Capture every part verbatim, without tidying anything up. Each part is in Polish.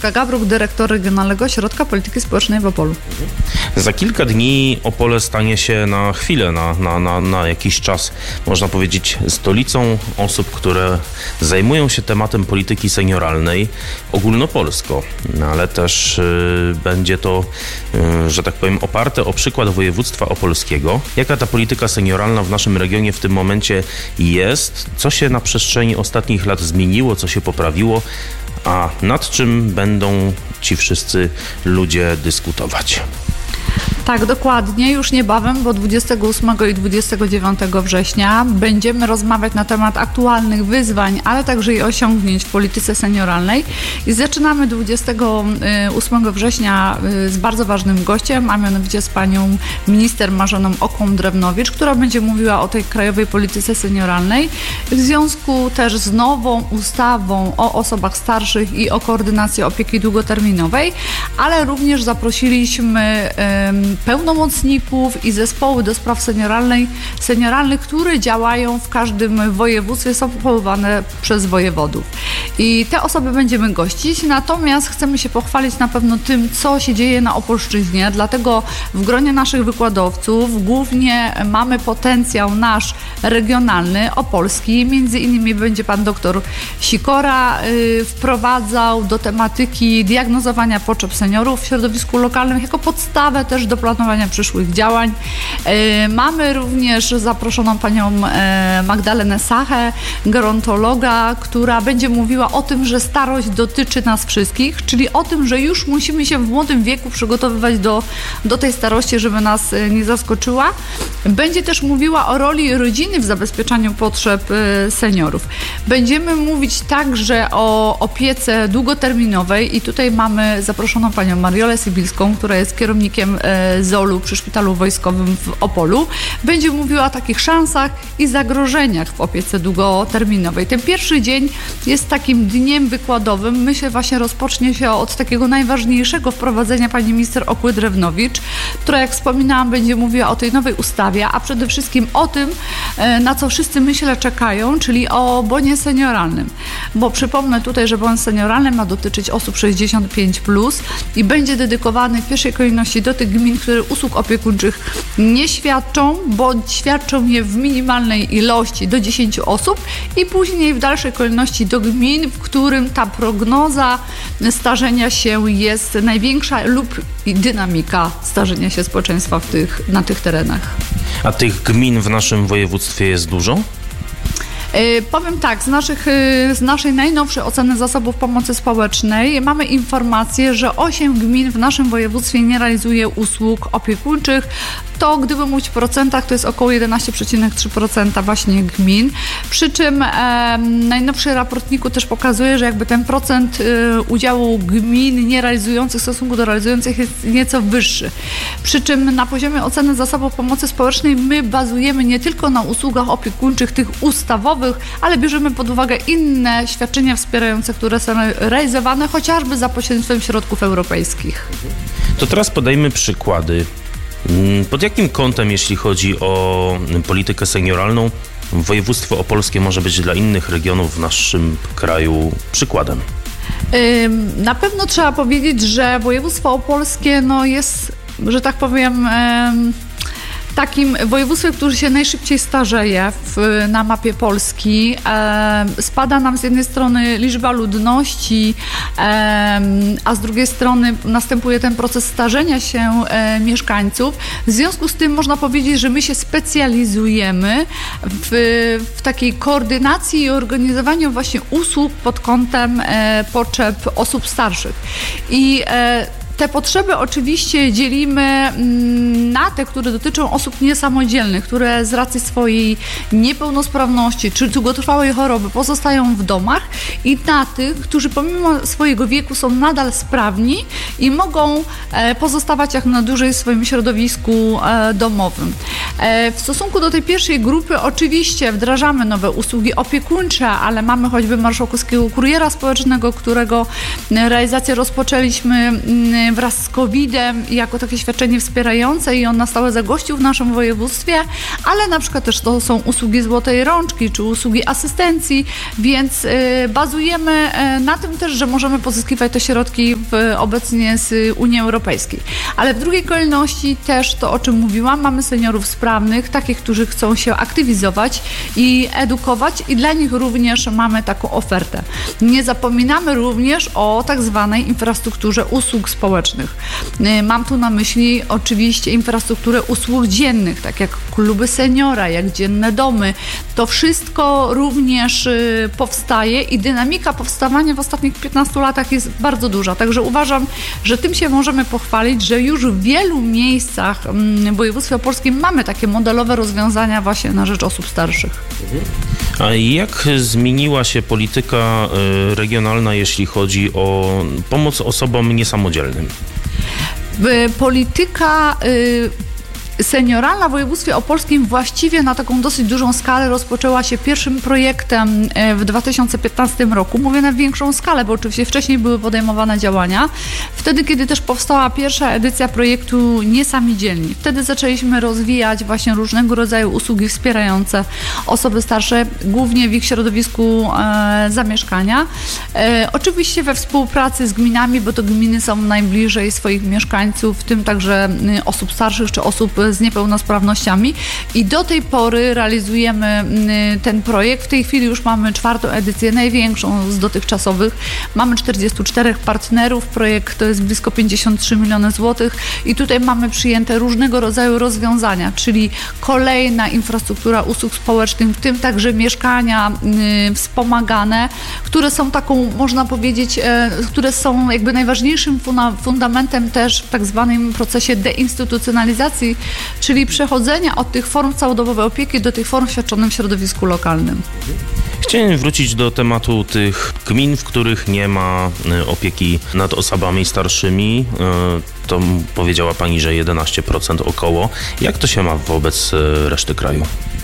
Agnieszka Gabruk, dyrektor Regionalnego Ośrodka Polityki Społecznej w Opolu. Za kilka dni Opole stanie się na chwilę, na, na, na, na jakiś czas, można powiedzieć, stolicą osób, które zajmują się tematem polityki senioralnej ogólnopolsko, ale też y, będzie to, y, że tak powiem, oparte o przykład województwa opolskiego. Jaka ta polityka senioralna w naszym regionie w tym momencie jest? Co się na przestrzeni ostatnich lat zmieniło, co się poprawiło? A nad czym będą ci wszyscy ludzie dyskutować? Tak, dokładnie. Już niebawem, bo dwudziestego ósmego i dwudziestego dziewiątego września będziemy rozmawiać na temat aktualnych wyzwań, ale także i osiągnięć w polityce senioralnej. I zaczynamy dwudziestego ósmego września z bardzo ważnym gościem, a mianowicie z panią minister Marzeną Okon-Drewnowicz, która będzie mówiła o tej krajowej polityce senioralnej w związku też z nową ustawą o osobach starszych i o koordynacji opieki długoterminowej, ale również zaprosiliśmy um, pełnomocników i zespoły do spraw senioralnej, senioralnych, które działają w każdym województwie, są powoływane przez wojewodów. I te osoby będziemy gościć, natomiast chcemy się pochwalić na pewno tym, co się dzieje na Opolszczyźnie, dlatego w gronie naszych wykładowców głównie mamy potencjał nasz regionalny, opolski, między innymi będzie pan doktor Sikora y, wprowadzał do tematyki diagnozowania potrzeb seniorów w środowisku lokalnym jako podstawę też do planowania przyszłych działań. E, mamy również zaproszoną panią e, Magdalenę Sachę, gerontologa, która będzie mówiła o tym, że starość dotyczy nas wszystkich, czyli o tym, że już musimy się w młodym wieku przygotowywać do, do tej starości, żeby nas nie zaskoczyła. Będzie też mówiła o roli rodziny w zabezpieczaniu potrzeb e, seniorów. Będziemy mówić także o opiece długoterminowej i tutaj mamy zaproszoną panią Mariolę Sybilską, która jest kierownikiem zolu przy Szpitalu Wojskowym w Opolu. Będzie mówiła o takich szansach i zagrożeniach w opiece długoterminowej. Ten pierwszy dzień jest takim dniem wykładowym. Myślę, właśnie rozpocznie się od takiego najważniejszego wprowadzenia pani minister Okły-Drewnowicz, która, jak wspominałam, będzie mówiła o tej nowej ustawie, a przede wszystkim o tym, na co wszyscy, myślę, czekają, czyli o bonie senioralnym. Bo przypomnę tutaj, że bon senioralny ma dotyczyć osób sześćdziesiąt pięć plus i będzie dedykowany w pierwszej kolejności do tych gmin, które usług opiekuńczych nie świadczą, bądź świadczą je w minimalnej ilości do dziesięciu osób i później w dalszej kolejności do gmin, w którym ta prognoza starzenia się jest największa lub dynamika starzenia się społeczeństwa w tych, na tych terenach. A tych gmin w naszym województwie jest dużo? Yy, powiem tak, z, naszych, yy, z naszej najnowszej oceny zasobów pomocy społecznej mamy informację, że osiem gmin w naszym województwie nie realizuje usług opiekuńczych. To, gdyby mówić w procentach, to jest około jedenaście przecinek trzy procent właśnie gmin. Przy czym e, najnowszy raport NIK-u też pokazuje, że jakby ten procent e, udziału gmin nie realizujących w stosunku do realizujących jest nieco wyższy. Przy czym na poziomie oceny zasobów pomocy społecznej my bazujemy nie tylko na usługach opiekuńczych, tych ustawowych, ale bierzemy pod uwagę inne świadczenia wspierające, które są realizowane chociażby za pośrednictwem środków europejskich. To teraz podajmy przykłady. Pod jakim kątem, jeśli chodzi o politykę senioralną, województwo opolskie może być dla innych regionów w naszym kraju przykładem? Na pewno trzeba powiedzieć, że województwo opolskie no jest, że tak powiem, takim województwem, który się najszybciej starzeje w, na mapie Polski. E, spada nam z jednej strony liczba ludności, e, a z drugiej strony następuje ten proces starzenia się e, mieszkańców. W związku z tym można powiedzieć, że my się specjalizujemy w, w takiej koordynacji i organizowaniu właśnie usług pod kątem e, potrzeb osób starszych. I e, Te potrzeby oczywiście dzielimy na te, które dotyczą osób niesamodzielnych, które z racji swojej niepełnosprawności czy długotrwałej choroby pozostają w domach, i na tych, którzy pomimo swojego wieku są nadal sprawni i mogą pozostawać jak na dłużej w swoim środowisku domowym. W stosunku do tej pierwszej grupy oczywiście wdrażamy nowe usługi opiekuńcze, ale mamy choćby marszałkowskiego kuriera społecznego, którego realizację rozpoczęliśmy wraz z kowidem jako takie świadczenie wspierające i on na stałe zagościł w naszym województwie, ale na przykład też to są usługi złotej rączki czy usługi asystencji, więc bazujemy na tym też, że możemy pozyskiwać te środki w, obecnie z Unii Europejskiej. Ale w drugiej kolejności też to, o czym mówiłam, mamy seniorów sprawnych, takich, którzy chcą się aktywizować i edukować i dla nich również mamy taką ofertę. Nie zapominamy również o tak zwanej infrastrukturze usług społecznych. Mam tu na myśli oczywiście infrastrukturę usług dziennych, tak jak kluby seniora, jak dzienne domy. To wszystko również powstaje i dynamika powstawania w ostatnich piętnastu latach jest bardzo duża. Także uważam, że tym się możemy pochwalić, że już w wielu miejscach w województwie opolskim mamy takie modelowe rozwiązania właśnie na rzecz osób starszych. A jak zmieniła się polityka regionalna, jeśli chodzi o pomoc osobom niesamodzielnym? Polityka senioralna w województwie opolskim właściwie na taką dosyć dużą skalę rozpoczęła się pierwszym projektem w dwa tysiące piętnastym roku. Mówię na większą skalę, bo oczywiście wcześniej były podejmowane działania. Wtedy, kiedy też powstała pierwsza edycja projektu Niesami Dzielni. Wtedy zaczęliśmy rozwijać właśnie różnego rodzaju usługi wspierające osoby starsze, głównie w ich środowisku e, zamieszkania. E, oczywiście we współpracy z gminami, bo to gminy są najbliżej swoich mieszkańców, w tym także y, osób starszych czy osób z niepełnosprawnościami i do tej pory realizujemy ten projekt. W tej chwili już mamy czwartą edycję, największą z dotychczasowych. Mamy czterdziestu czterech partnerów. Projekt to jest blisko pięćdziesiąt trzy miliony złotych i tutaj mamy przyjęte różnego rodzaju rozwiązania, czyli kolejna infrastruktura usług społecznych, w tym także mieszkania y, wspomagane, które są taką, można powiedzieć, e, które są jakby najważniejszym funa, fundamentem też w tak zwanym procesie deinstytucjonalizacji, czyli przechodzenia od tych form całodobowej opieki do tych form świadczonych w środowisku lokalnym. Chciałem wrócić do tematu tych gmin, w których nie ma opieki nad osobami starszymi. To powiedziała Pani, że jedenaście procent około. Jak to się ma wobec reszty kraju?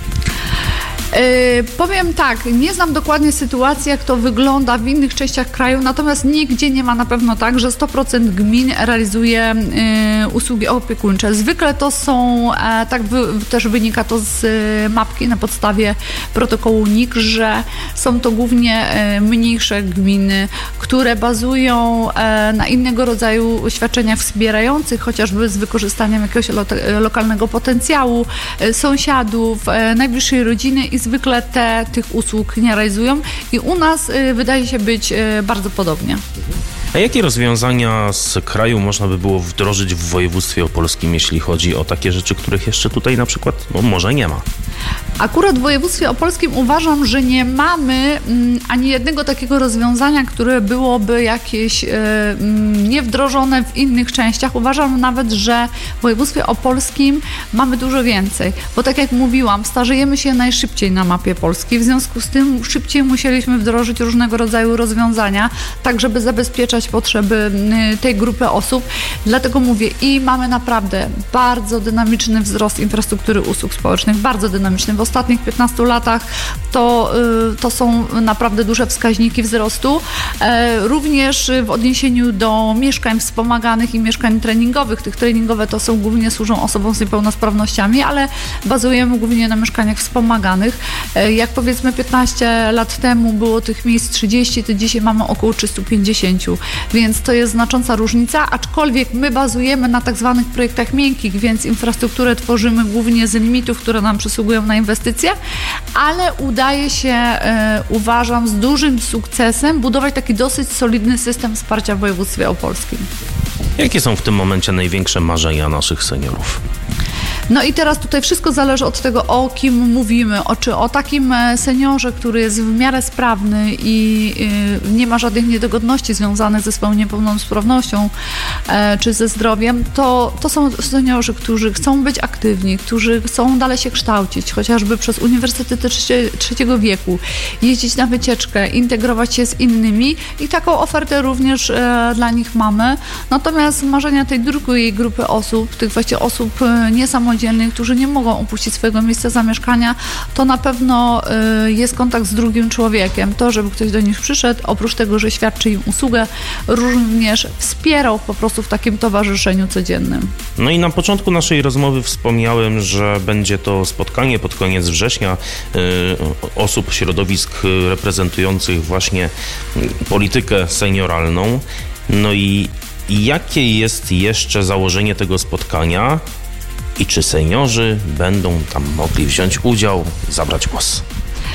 Yy, powiem tak, nie znam dokładnie sytuacji, jak to wygląda w innych częściach kraju, natomiast nigdzie nie ma na pewno tak, że sto procent gmin realizuje yy, usługi opiekuńcze. Zwykle to są, e, tak wy, też wynika to z y, mapki na podstawie protokołu N I K, że są to głównie e, mniejsze gminy, które bazują e, na innego rodzaju świadczeniach wspierających, chociażby z wykorzystaniem jakiegoś lo, lokalnego potencjału, e, sąsiadów, e, najbliższej rodziny i zwykle te tych usług nie realizują i u nas y, wydaje się być y, bardzo podobnie. A jakie rozwiązania z kraju można by było wdrożyć w województwie opolskim, jeśli chodzi o takie rzeczy, których jeszcze tutaj na przykład no, może nie ma? Akurat w województwie opolskim uważam, że nie mamy mm, ani jednego takiego rozwiązania, które byłoby jakieś y, mm, niewdrożone w innych częściach. Uważam nawet, że w województwie opolskim mamy dużo więcej, bo tak jak mówiłam, starzejemy się najszybciej na mapie Polski, w związku z tym szybciej musieliśmy wdrożyć różnego rodzaju rozwiązania, tak żeby zabezpieczać potrzeby y, tej grupy osób. Dlatego mówię, i mamy naprawdę bardzo dynamiczny wzrost infrastruktury usług społecznych, bardzo dynamiczny. W ostatnich piętnastu latach to, to są naprawdę duże wskaźniki wzrostu. Również w odniesieniu do mieszkań wspomaganych i mieszkań treningowych. Tych treningowe to są głównie służą osobom z niepełnosprawnościami, ale bazujemy głównie na mieszkaniach wspomaganych. Jak powiedzmy piętnaście lat temu było tych miejsc trzydzieści, to dzisiaj mamy około trzysta pięćdziesiąt, więc to jest znacząca różnica, aczkolwiek my bazujemy na tak zwanych projektach miękkich, więc infrastrukturę tworzymy głównie z limitów, które nam przysługują na inwestycje, ale udaje się, e, uważam, z dużym sukcesem budować taki dosyć solidny system wsparcia w województwie opolskim. Jakie są w tym momencie największe marzenia naszych seniorów? No i teraz tutaj wszystko zależy od tego, o kim mówimy, o, czy o takim seniorze, który jest w miarę sprawny i y, nie ma żadnych niedogodności związanych ze swoją niepełnosprawnością e, czy ze zdrowiem, to, to są seniorzy, którzy chcą być aktywni, którzy chcą dalej się kształcić, chociażby przez uniwersytety trzecie, trzeciego wieku, jeździć na wycieczkę, integrować się z innymi i taką ofertę również e, dla nich mamy. Natomiast marzenia tej drugiej grupy osób, tych właśnie osób niesamodzielnych, niesamodzielnych, którzy nie mogą opuścić swojego miejsca zamieszkania, to na pewno y, jest kontakt z drugim człowiekiem. To, żeby ktoś do nich przyszedł, oprócz tego, że świadczy im usługę, również wspierał po prostu w takim towarzyszeniu codziennym. No i na początku naszej rozmowy wspomniałem, że będzie to spotkanie pod koniec września y, osób, środowisk reprezentujących właśnie politykę senioralną. No i jakie jest jeszcze założenie tego spotkania i czy seniorzy będą tam mogli wziąć udział, zabrać głos?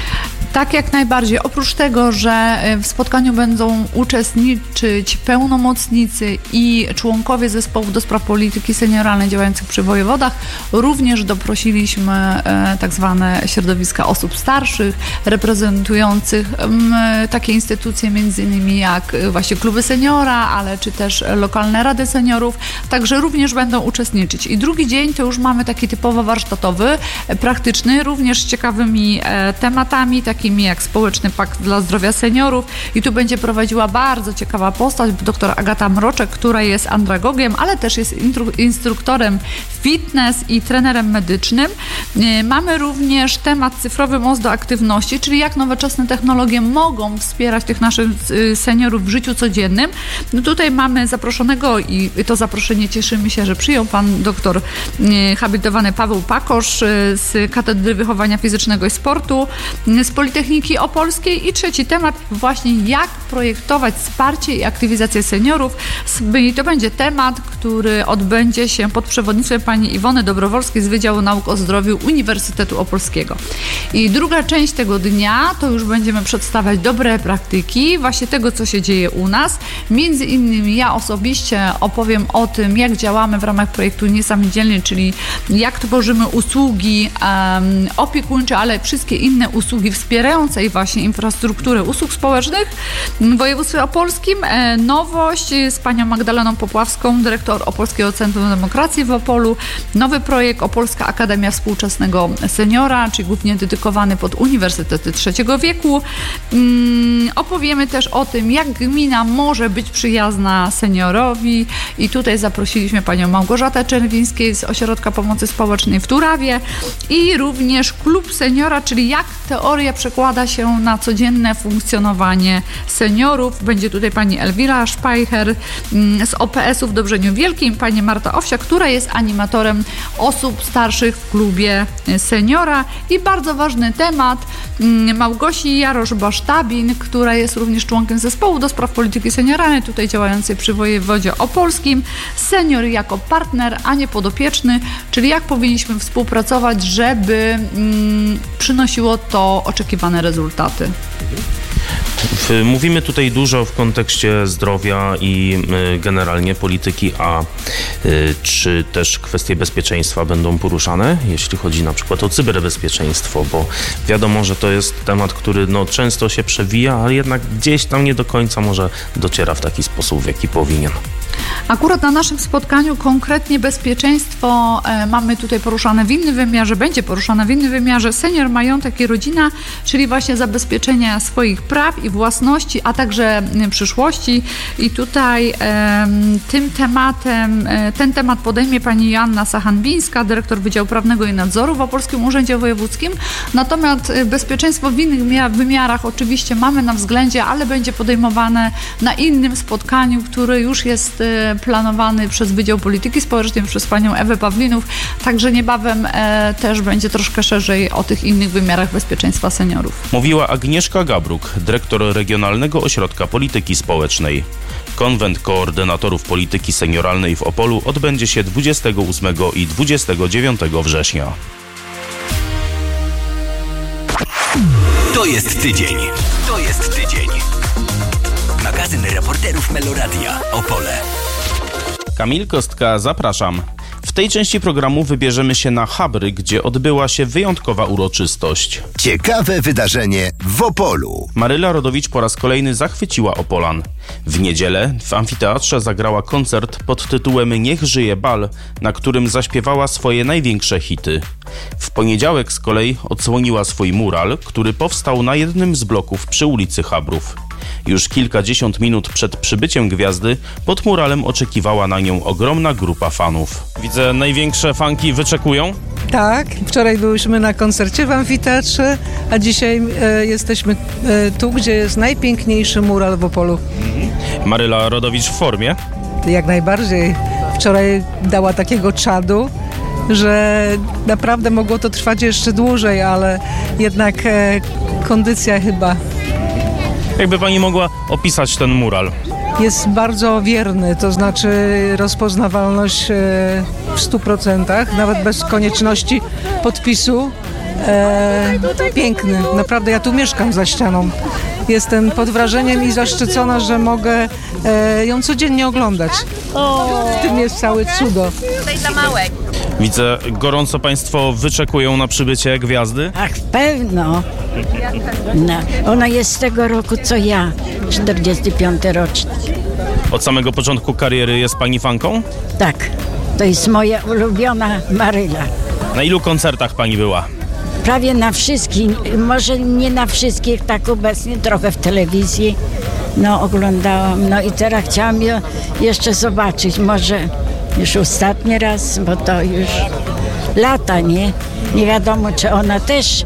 Tak, jak najbardziej. Oprócz tego, że w spotkaniu będą uczestniczyć pełnomocnicy i członkowie zespołów do spraw polityki senioralnej działających przy wojewodach, również doprosiliśmy e, tak zwane środowiska osób starszych, reprezentujących m, takie instytucje między innymi jak właśnie kluby seniora, ale czy też lokalne rady seniorów, także również będą uczestniczyć. I drugi dzień to już mamy taki typowo warsztatowy, praktyczny, również z ciekawymi e, tematami, takimi jak Społeczny Pakt dla Zdrowia Seniorów i tu będzie prowadziła bardzo ciekawa postać, dr Agata Mroczek, która jest andragogiem, ale też jest instruktorem fitness i trenerem medycznym. Mamy również temat cyfrowy most do aktywności, czyli jak nowoczesne technologie mogą wspierać tych naszych seniorów w życiu codziennym. No tutaj mamy zaproszonego i to zaproszenie cieszymy się, że przyjął pan doktor habilitowany Paweł Pakosz z Katedry Wychowania Fizycznego i Sportu z Politechniki Opolskiej i trzeci temat właśnie jak projektować wsparcie i aktywizację seniorów. I to będzie temat, który odbędzie się pod przewodnictwem pani Iwony Dobrowolskiej z Wydziału Nauk o Zdrowiu Uniwersytetu Opolskiego. I druga część tego dnia to już będziemy przedstawiać dobre praktyki właśnie tego, co się dzieje u nas. Między innymi ja osobiście opowiem o tym, jak działamy w ramach projektu Niesamodzielni, czyli jak tworzymy usługi um, opiekuńcze, ale wszystkie inne usługi wspierającej właśnie infrastrukturę usług społecznych w województwie opolskim. Nowość z panią Magdaleną Popławską, dyrektor Opolskiego Centrum Demokracji w Opolu. Nowy projekt Opolska Akademia Współczesnego Seniora, czyli głównie dedykowany pod uniwersytety trzeciego wieku. Opowiemy też o tym, jak gmina może być przyjazna seniorowi i tutaj zaprosiliśmy panią Małgorzatę Czerwińską z Ośrodka Pomocy Społecznej w Turawie i również Klub Seniora, czyli jak teoria przekłada się na codzienne funkcjonowanie seniorów. Będzie tutaj pani Elwira Szpajcher z O P S u w Dobrzeniu Wielkim, pani Marta Owsiak, która jest animatorem osób starszych w klubie seniora i bardzo ważny temat Małgosi Jarosz-Basztabin, która jest również członkiem zespołu do spraw polityki senioralnej, tutaj działającej przy wojewodzie opolskim. Senior jako partner, a nie podopieczny, czyli jak powinniśmy współpracować, żeby mm, przynosiło to oczekiwane rezultaty. Mówimy tutaj dużo w kontekście zdrowia i generalnie polityki, a czy też kwestie bezpieczeństwa będą poruszane, jeśli chodzi na przykład o cyberbezpieczeństwo, bo wiadomo, że to jest temat, który no, często się przewija, ale jednak gdzieś tam nie do końca może dociera w taki sposób, w jaki powinien. Akurat na naszym spotkaniu konkretnie bezpieczeństwo e, mamy tutaj poruszane w innym wymiarze, będzie poruszane w innym wymiarze senior, majątek i rodzina, czyli właśnie zabezpieczenia swoich praw i własności, a także e, przyszłości. I tutaj e, tym tematem, e, ten temat podejmie pani Joanna Sachanbińska, dyrektor Wydziału Prawnego i Nadzoru w Opolskim Urzędzie Wojewódzkim. Natomiast e, bezpieczeństwo w innych wymiarach oczywiście mamy na względzie, ale będzie podejmowane na innym spotkaniu, które już jest planowany przez Wydział Polityki Społecznej, przez panią Ewę Pawlinów, także niebawem e, też będzie troszkę szerzej o tych innych wymiarach bezpieczeństwa seniorów. Mówiła Agnieszka Gabruk, dyrektor Regionalnego Ośrodka Polityki Społecznej. Konwent Koordynatorów Polityki Senioralnej w Opolu odbędzie się dwudziestego ósmego i dwudziestego dziewiątego września. To jest tydzień. To jest tydzień. Magazyn reporterów Meloradia Opole. Kamil Kostka, zapraszam. W tej części programu wybierzemy się na Chabry, gdzie odbyła się wyjątkowa uroczystość. Ciekawe wydarzenie w Opolu. Maryla Rodowicz po raz kolejny zachwyciła Opolan. W niedzielę w amfiteatrze zagrała koncert pod tytułem Niech żyje bal, na którym zaśpiewała swoje największe hity. W poniedziałek z kolei odsłoniła swój mural, który powstał na jednym z bloków przy ulicy Chabrów. Już kilkadziesiąt minut przed przybyciem gwiazdy pod muralem oczekiwała na nią ogromna grupa fanów. Widzę, największe fanki wyczekują? Tak, wczoraj byliśmy na koncercie w amfiteatrze, a dzisiaj e, jesteśmy e, tu, gdzie jest najpiękniejszy mural w Opolu. Maryla Rodowicz w formie? Jak najbardziej. Wczoraj dała takiego czadu, że naprawdę mogło to trwać jeszcze dłużej, ale jednak e, kondycja chyba. Jakby pani mogła opisać ten mural? Jest bardzo wierny, to znaczy rozpoznawalność e, w stu procentach, nawet bez konieczności podpisu. E, piękny, naprawdę ja tu mieszkam za ścianą. Jestem pod wrażeniem i zaszczycona, że mogę e, ją codziennie oglądać. W tym jest całe cudo. Widzę, gorąco państwo wyczekują na przybycie gwiazdy. Ach, pewno. No, ona jest z tego roku co ja, czterdziesty piąty rocznik. Od samego początku kariery jest pani fanką? Tak, to jest moja ulubiona Maryla. Na ilu koncertach pani była? Prawie na wszystkich, może nie na wszystkich, tak obecnie, trochę w telewizji. No, oglądałam, no i teraz chciałam ją jeszcze zobaczyć, może już ostatni raz, bo to już lata, nie? Nie wiadomo, czy ona też,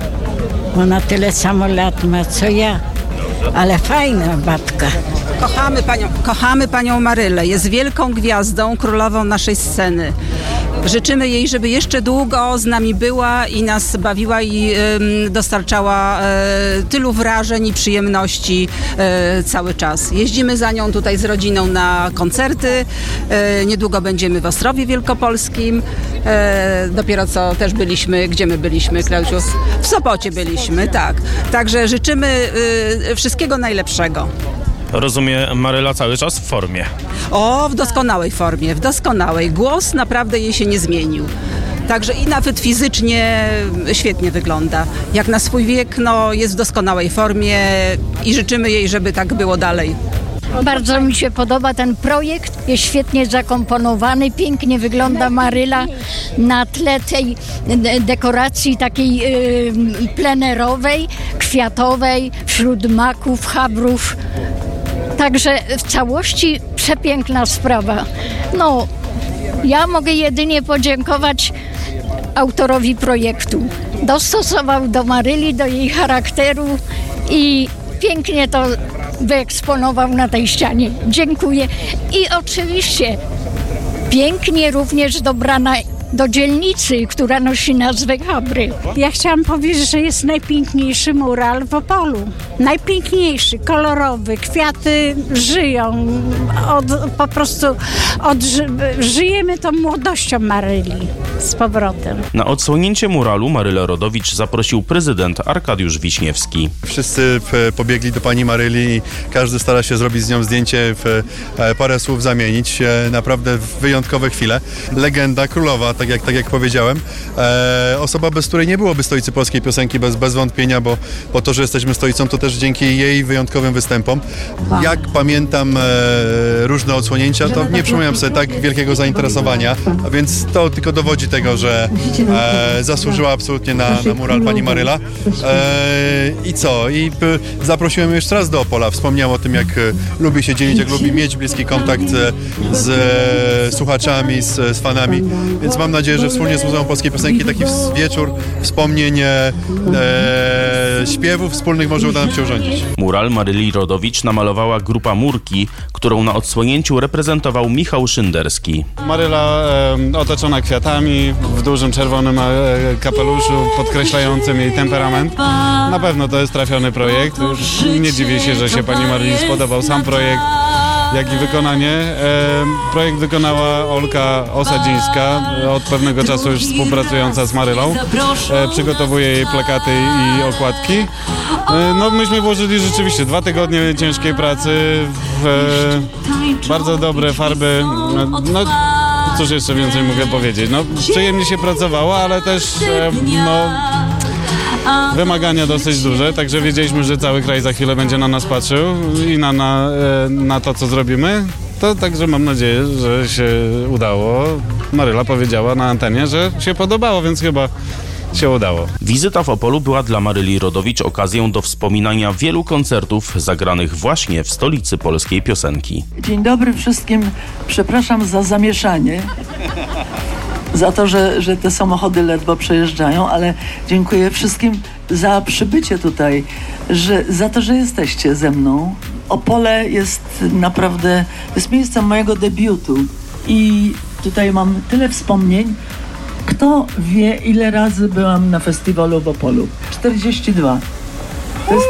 ona tyle samo lat ma, co ja, ale fajna babka. Kochamy panią, kochamy panią Marylę, jest wielką gwiazdą, królową naszej sceny. Życzymy jej, żeby jeszcze długo z nami była i nas bawiła i y, dostarczała y, tylu wrażeń i przyjemności y, cały czas. Jeździmy za nią tutaj z rodziną na koncerty, y, niedługo będziemy w Ostrowie Wielkopolskim, y, dopiero co też byliśmy, gdzie my byliśmy, Klausiu? W Sopocie byliśmy, tak. Także życzymy y, wszystkiego najlepszego. Rozumie, Maryla cały czas w formie. O, w doskonałej formie, w doskonałej. Głos naprawdę jej się nie zmienił. Także i nawet fizycznie świetnie wygląda. Jak na swój wiek, no, jest w doskonałej formie i życzymy jej, żeby tak było dalej. Bardzo mi się podoba ten projekt, jest świetnie zakomponowany, pięknie wygląda Maryla na tle tej dekoracji takiej yy, plenerowej, kwiatowej, wśród maków, chabrów. Także w całości przepiękna sprawa. No, ja mogę jedynie podziękować autorowi projektu. Dostosował do Maryli, do jej charakteru i pięknie to wyeksponował na tej ścianie. Dziękuję. I oczywiście pięknie również dobrana do dzielnicy, która nosi nazwę Chabry. Ja chciałam powiedzieć, że jest najpiękniejszy mural w Opolu. Najpiękniejszy, kolorowy, kwiaty żyją. Od, po prostu od, żyjemy tą młodością Maryli z powrotem. Na odsłonięcie muralu Marylę Rodowicz zaprosił prezydent Arkadiusz Wiśniewski. Wszyscy pobiegli do pani Maryli i każdy stara się zrobić z nią zdjęcie, parę słów zamienić. Naprawdę wyjątkowe chwile. Legenda, królowa, tak jak, tak jak powiedziałem. E, osoba, bez której nie byłoby stolicy polskiej piosenki, bez, bez wątpienia, bo po to, że jesteśmy stolicą, to też dzięki jej wyjątkowym występom. Jak pamiętam e, różne odsłonięcia, to nie przypominam sobie tak wielkiego zainteresowania, a więc to tylko dowodzi tego, że e, zasłużyła absolutnie na, na mural pani Maryla. E, I co? I p, zaprosiłem ją jeszcze raz do Opola. Wspomniał o tym, jak e, lubi się dzielić, jak lubi mieć bliski kontakt z, z e, słuchaczami, z, z fanami. Więc mam nadzieję, że wspólnie z Muzeum Polskiej Piosenki taki wieczór wspomnień, e, śpiewów wspólnych może uda nam się urządzić. Mural Maryli Rodowicz namalowała grupa Murki, którą na odsłonięciu reprezentował Michał Szynderski. Maryla e, otoczona kwiatami, w dużym czerwonym e, kapeluszu podkreślającym jej temperament. Na pewno to jest trafiony projekt. Już nie dziwię się, że się pani Maryli spodobał sam projekt, jak i wykonanie. E, projekt wykonała Olka Osadzińska, od pewnego czasu już współpracująca z Marylą. E, przygotowuje jej plakaty i okładki. E, no myśmy włożyli rzeczywiście dwa tygodnie ciężkiej pracy, w e, bardzo dobre farby. No, cóż jeszcze więcej mogę powiedzieć. No, przyjemnie się pracowało, ale też e, no, wymagania dosyć duże, także wiedzieliśmy, że cały kraj za chwilę będzie na nas patrzył i na, na, na to, co zrobimy. To także mam nadzieję, że się udało. Maryla powiedziała na antenie, że się podobało, więc chyba się udało. Wizyta w Opolu była dla Maryli Rodowicz okazją do wspominania wielu koncertów zagranych właśnie w stolicy polskiej piosenki. Dzień dobry wszystkim. Przepraszam za zamieszanie. Za to, że, że te samochody ledwo przejeżdżają, ale dziękuję wszystkim za przybycie tutaj, że, za to, że jesteście ze mną. Opole jest naprawdę, jest miejscem mojego debiutu i tutaj mam tyle wspomnień. Kto wie, ile razy byłam na festiwalu w Opolu? czterdzieści dwa. To jest,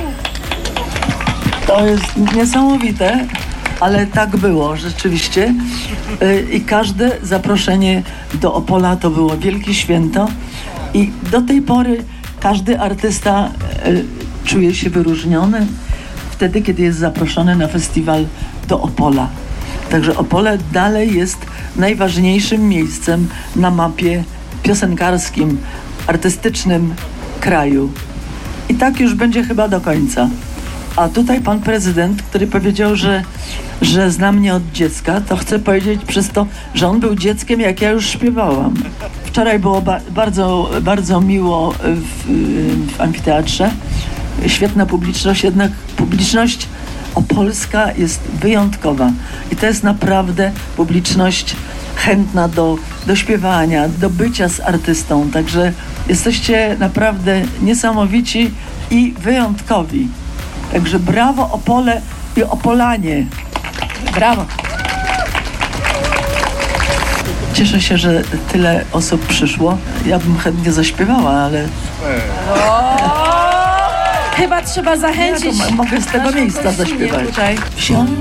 to jest niesamowite, ale tak było rzeczywiście. I każde zaproszenie do Opola to było wielkie święto i do tej pory każdy artysta czuje się wyróżniony wtedy, kiedy jest zaproszony na festiwal do Opola. Także Opole dalej jest najważniejszym miejscem na mapie piosenkarskim, artystycznym kraju. I tak już będzie chyba do końca. A tutaj pan prezydent, który powiedział, że, że zna mnie od dziecka, to chcę powiedzieć przez to, że on był dzieckiem, jak ja już śpiewałam. Wczoraj było ba- bardzo, bardzo miło w, w amfiteatrze. Świetna publiczność, jednak publiczność opolska jest wyjątkowa. I to jest naprawdę publiczność chętna do, do śpiewania, do bycia z artystą. Także jesteście naprawdę niesamowici i wyjątkowi. Także brawo Opole i Opolanie. Brawo. Cieszę się, że tyle osób przyszło. Ja bym chętnie zaśpiewała, ale... Chyba trzeba zachęcić. Ja mogę z tego miejsca zaśpiewać. Tutaj. Wsiądź